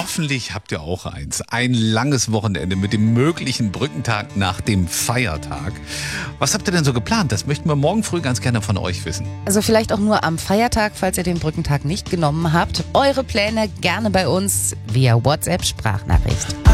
Hoffentlich habt ihr auch eins. Ein langes Wochenende mit dem möglichen Brückentag nach dem Feiertag. Was habt ihr denn so geplant? Das möchten wir morgen früh ganz gerne von euch wissen. Also vielleicht auch nur am Feiertag, falls ihr den Brückentag nicht genommen habt. Eure Pläne gerne bei uns via WhatsApp-Sprachnachricht.